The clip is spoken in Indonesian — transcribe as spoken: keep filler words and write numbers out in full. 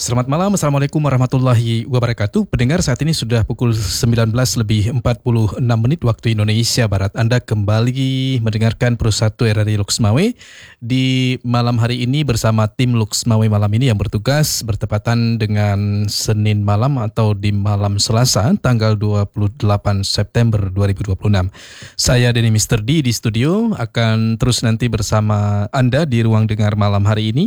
Selamat malam, Assalamualaikum warahmatullahi wabarakatuh. Pendengar, saat ini sudah pukul sembilan belas lebih empat puluh enam menit waktu Indonesia Barat. Anda kembali mendengarkan Prusatu R R I Luxmawe di malam hari ini bersama tim Luxmawe malam ini yang bertugas bertepatan dengan Senin malam atau di malam Selasa tanggal dua puluh delapan September dua ribu dua puluh enam. Saya Denny Mister D di studio akan terus nanti bersama Anda di ruang dengar malam hari ini.